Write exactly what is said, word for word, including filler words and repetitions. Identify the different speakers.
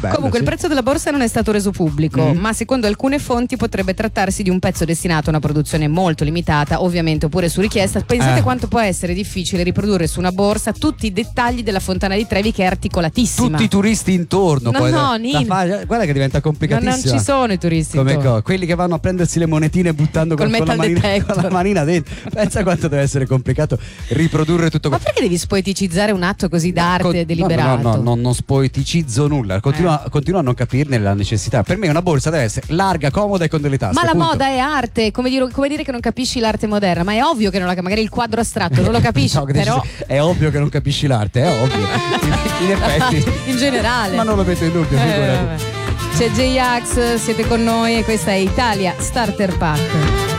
Speaker 1: bello.
Speaker 2: Comunque
Speaker 1: sì.
Speaker 2: il prezzo della borsa non è stato reso pubblico,
Speaker 1: Mm.
Speaker 2: ma secondo alcune fonti potrebbe trattarsi di un pezzo destinato a una produzione molto limitata, ovviamente, oppure su richiesta. Pensate
Speaker 1: Eh.
Speaker 2: quanto può essere difficile riprodurre su una borsa tutti i dettagli della Fontana di Trevi, che è articolatissima.
Speaker 1: Tutti i turisti intorno.
Speaker 2: No,
Speaker 1: poi,
Speaker 2: no,
Speaker 1: da-
Speaker 2: Nino.
Speaker 1: da fa- guarda che diventa
Speaker 2: non,
Speaker 1: complicatissima.
Speaker 2: non ci sono i turisti
Speaker 1: Come
Speaker 2: intorno.
Speaker 1: co- quelli che vanno a prendersi le monetine buttando
Speaker 2: Col
Speaker 1: con, con la
Speaker 2: metal
Speaker 1: manina,
Speaker 2: detector.
Speaker 1: con la manina dentro. Pensa quanto deve essere complicato riprodurre tutto
Speaker 2: Ma
Speaker 1: questo.
Speaker 2: perché devi spoeticizzare un atto così d'arte
Speaker 1: Con-
Speaker 2: deliberato?
Speaker 1: No, no, no, no, non spoeticizzo nulla. Continuo,
Speaker 2: Eh.
Speaker 1: continuo a non capirne la necessità. Per me una borsa deve essere larga, comoda e con delle tasche.
Speaker 2: Ma la
Speaker 1: punto.
Speaker 2: moda è arte, come dire, come dire che non capisci l'arte moderna, ma è ovvio che non la magari il quadro astratto non lo capisci,
Speaker 1: No, che
Speaker 2: però
Speaker 1: dici, è ovvio che non capisci l'arte, è ovvio. In effetti.
Speaker 2: in generale.
Speaker 1: Ma non lo metto in dubbio,
Speaker 2: Eh,
Speaker 1: figurati.
Speaker 2: vabbè. C'è J-Ax, siete con noi e questa è Italia Starter Pack.